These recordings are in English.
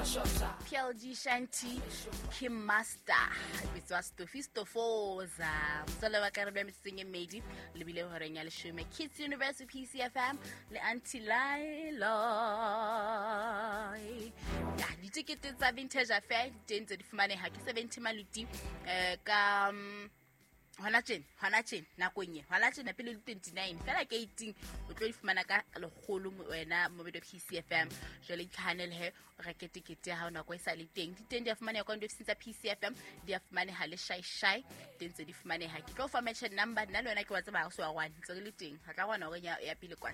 PLG Shanti Kim Master with was to Fistofoza Zalawa Carabem singing Mady Libile Horenya Shume Kids University PCFM Le Anti Laila Ya di ticket tsa vintage affair tentse di fumane ha ke 70 maluti hona tjena nakong e hona tjena pele 29 fela ke 18 o tlo ifumana ka legolo wena mo bedo PCFM jole channel he o reke ticket ya ha ona go isa le teng di teng di afumane ka ndo tsa PCFM di afumane ha le shy tentse di fumane ha ke tlo fa mention number nna le wena ke wa tsaba go swa 1 tse le teng ha ka bona go ya pele kwa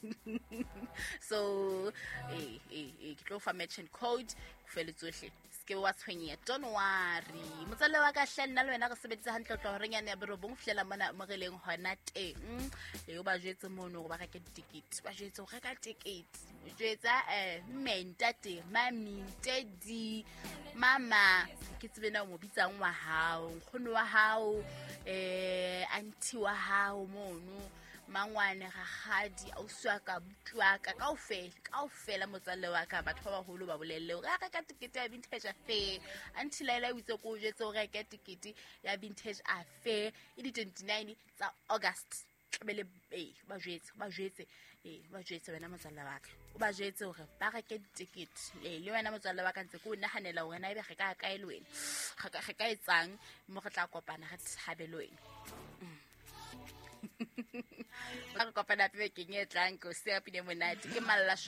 so ke tlo fa mention code ku fele tsohle ke wa tshwenye don't worry motsale wa ka hlenna le wena go sebetsa hantle tlo reng ya berobong fihlela mona mo releng hona teng le ba jetse mono go ba reka ticket ba jetse go reka ticket o jetsa mentate mami tedi mama ke tsebena mo bitsang wa hao nkgono wa hao auntie wa hao mono mangwane ga gadi a uswa ka butlwaka kaofela motsale wa ka batho ba baholo ba bolelle o ga ka ticket ya vintage affair until I witse go jetse o reka ticket ya vintage affair e di 29 tsa August bele ba jetse wena motsale wa ka o ba jetse hore ba reke ticket le wena motsale wa ka ntse go nahanela hore na ebe ga ka e le wena ga ka etsang mo go tla kopana ga tshabelo wena Ako pa na pe ke nyetlang ko se apine monate ke malla